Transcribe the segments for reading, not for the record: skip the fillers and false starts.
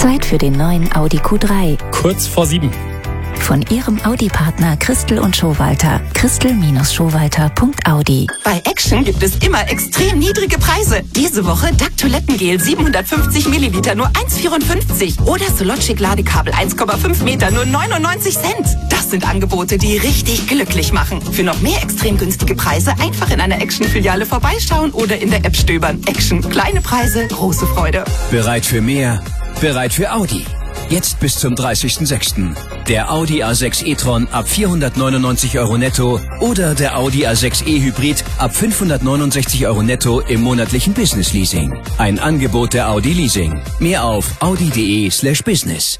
Zeit für den neuen Audi Q3. Kurz vor 7. Von Ihrem Audi-Partner Christel und Schowalter. Christel-Schowalter.audi. Bei Action gibt es immer extrem niedrige Preise. Diese Woche DAC Toilettengel 750 Milliliter nur 1,54 oder Sologic Ladekabel 1,5 Meter nur 99 Cent. Das sind Angebote, die richtig glücklich machen. Für noch mehr extrem günstige Preise einfach in einer Action-Filiale vorbeischauen oder in der App stöbern. Action. Kleine Preise, große Freude. Bereit für mehr? Bereit für Audi. Jetzt bis zum 30.06. Der Audi A6 e-tron ab 499 € netto oder der Audi A6 e-Hybrid ab 569 € netto im monatlichen Business Leasing. Ein Angebot der Audi Leasing. Mehr auf audi.de/business.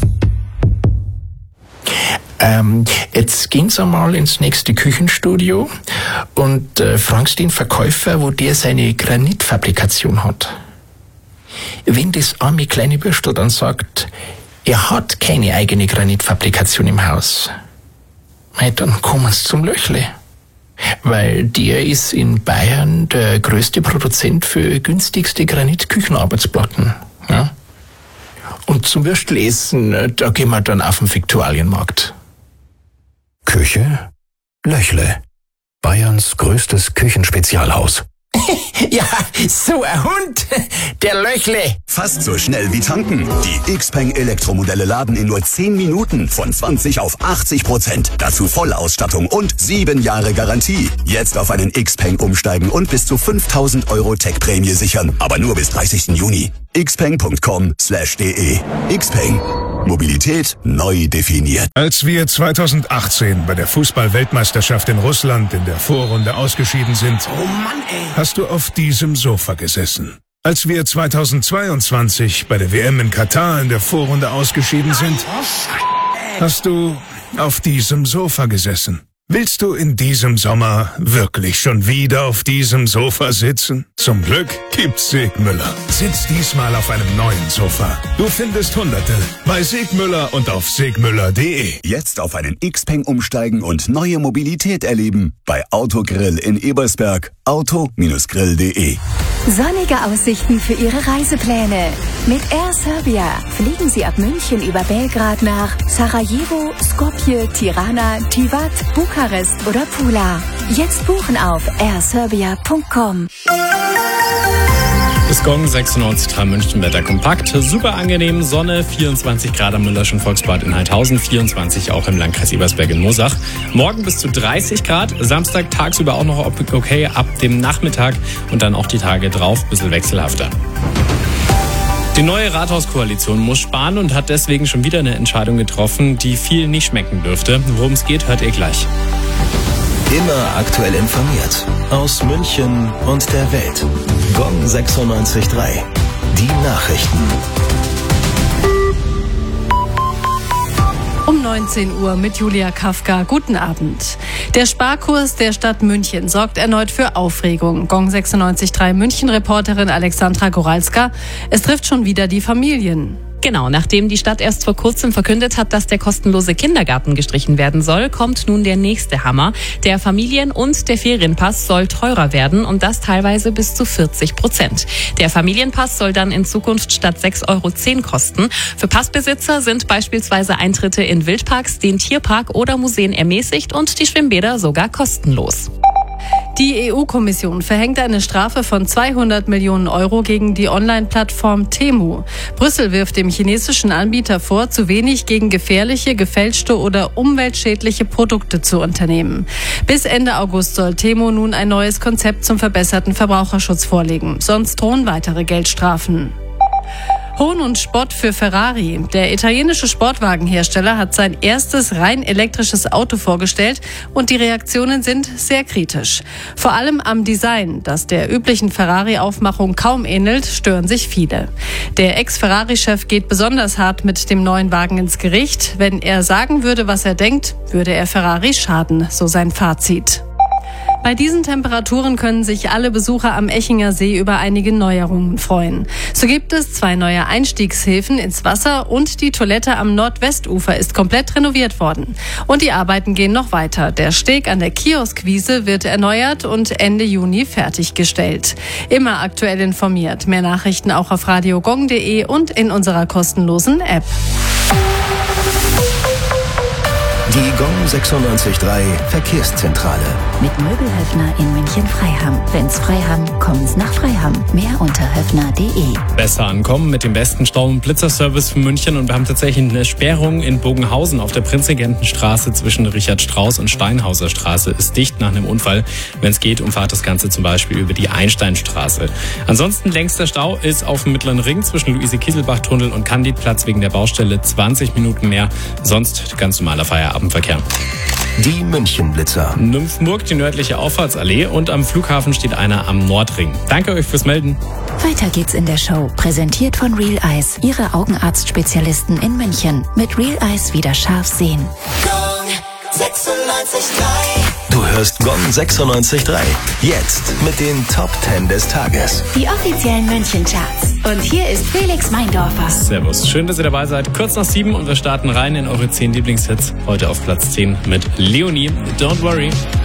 Jetzt gehen Sie mal ins nächste Küchenstudio und fragen Sie den Verkäufer, wo der seine Granitfabrikation hat. Wenn das arme kleine Bürstel dann sagt, er hat keine eigene Granitfabrikation im Haus, dann kommen Sie zum Löchle. Weil der ist in Bayern der größte Produzent für günstigste Granitküchenarbeitsplatten. Ja? Und zum Würstelessen, da gehen wir dann auf den Viktualienmarkt. Küche? Löchle. Bayerns größtes Küchenspezialhaus. Ja, so ein Hund, der Löchle. Fast so schnell wie tanken. Die Xpeng Elektromodelle laden in nur 10 Minuten von 20 auf 80%. Dazu Vollausstattung und 7 Jahre Garantie. Jetzt auf einen Xpeng umsteigen und bis zu 5.000 € Tech-Prämie sichern. Aber nur bis 30. Juni. xpeng.com/de. Xpeng. Mobilität neu definiert. Als wir 2018 bei der Fußball-Weltmeisterschaft in Russland in der Vorrunde ausgeschieden sind, hast du auf diesem Sofa gesessen. Als wir 2022 bei der WM in Katar in der Vorrunde ausgeschieden sind, hast du auf diesem Sofa gesessen. Willst du in diesem Sommer wirklich schon wieder auf diesem Sofa sitzen? Zum Glück gibt's Segmüller. Sitz diesmal auf einem neuen Sofa. Du findest Hunderte bei Segmüller und auf segmüller.de. Jetzt auf einen Xpeng umsteigen und neue Mobilität erleben. Bei Autogrill in Ebersberg. auto-grill.de. Sonnige Aussichten für Ihre Reisepläne. Mit Air Serbia fliegen Sie ab München über Belgrad nach Sarajevo, Skopje, Tirana, Tivat, Bukarest oder Pula. Jetzt buchen auf airserbia.com. Ist Gong 96,3 München, Wetter kompakt, super angenehm, Sonne, 24 Grad am Müllerschen Volksbad in Heidhausen, 24 auch im Landkreis Ebersberg in Moosach. Morgen bis zu 30 Grad, Samstag tagsüber auch noch okay, ab dem Nachmittag und dann auch die Tage drauf, ein bisschen wechselhafter. Die neue Rathauskoalition muss sparen und hat deswegen schon wieder eine Entscheidung getroffen, die vielen nicht schmecken dürfte. Worum es geht, hört ihr gleich. Immer aktuell informiert. Aus München und der Welt. Gong 96,3. Die Nachrichten. Um 19 Uhr mit Julia Kafka. Guten Abend. Der Sparkurs der Stadt München sorgt erneut für Aufregung. Gong 96,3 München-Reporterin Alexandra Goralska. Es trifft schon wieder die Familien. Genau, nachdem die Stadt erst vor kurzem verkündet hat, dass der kostenlose Kindergarten gestrichen werden soll, kommt nun der nächste Hammer. Der Familien- und der Ferienpass soll teurer werden und das teilweise bis zu 40%. Der Familienpass soll dann in Zukunft statt 6,10 € kosten. Für Passbesitzer sind beispielsweise Eintritte in Wildparks, den Tierpark oder Museen ermäßigt und die Schwimmbäder sogar kostenlos. Die EU-Kommission verhängt eine Strafe von 200 Millionen € gegen die Online-Plattform Temu. Brüssel wirft dem chinesischen Anbieter vor, zu wenig gegen gefährliche, gefälschte oder umweltschädliche Produkte zu unternehmen. Bis Ende August soll Temu nun ein neues Konzept zum verbesserten Verbraucherschutz vorlegen. Sonst drohen weitere Geldstrafen. Hohn und Spott für Ferrari. Der italienische Sportwagenhersteller hat sein erstes rein elektrisches Auto vorgestellt und die Reaktionen sind sehr kritisch. Vor allem am Design, das der üblichen Ferrari-Aufmachung kaum ähnelt, stören sich viele. Der Ex-Ferrari-Chef geht besonders hart mit dem neuen Wagen ins Gericht. Wenn er sagen würde, was er denkt, würde er Ferrari schaden, so sein Fazit. Bei diesen Temperaturen können sich alle Besucher am Echinger See über einige Neuerungen freuen. So gibt es 2 neue Einstiegshilfen ins Wasser und die Toilette am Nordwestufer ist komplett renoviert worden. Und die Arbeiten gehen noch weiter. Der Steg an der Kioskwiese wird erneuert und Ende Juni fertiggestellt. Immer aktuell informiert. Mehr Nachrichten auch auf radiogong.de und in unserer kostenlosen App. Die Gong 96.3 Verkehrszentrale. Mit Möbelhöfner in München-Freiham. Wenn's Freiham, kommen's nach Freiham. Mehr unter höfner.de. Besser ankommen mit dem besten Stau- und Blitzerservice für München. Und wir haben tatsächlich eine Sperrung in Bogenhausen auf der Prinzregentenstraße zwischen Richard Strauss und Steinhauser Straße. Ist dicht nach einem Unfall. Wenn es geht, umfahrt das Ganze zum Beispiel über die Einsteinstraße. Ansonsten längster Stau ist auf dem Mittleren Ring zwischen Luise-Kieselbach-Tunnel und Candidplatz wegen der Baustelle 20 Minuten mehr. Sonst ganz normaler Feierabendverkehr. Die Münchenblitzer. Nymphenburg, die nördliche Auffahrtsallee und am Flughafen steht einer am Nordring. Danke euch fürs Melden. Weiter geht's in der Show. Präsentiert von Real Eyes, Ihre Augenarztspezialisten in München. Mit Real Eyes wieder scharf sehen. Gong 96.3. Du hörst Gong 96.3. Jetzt mit den Top 10 des Tages. Die offiziellen München-Charts. Und hier ist Felix Meindorfer. Servus, schön, dass ihr dabei seid. Kurz nach 7 und wir starten rein in eure 10 Lieblingshits. Heute auf Platz 10 mit Leonie, Don't Worry.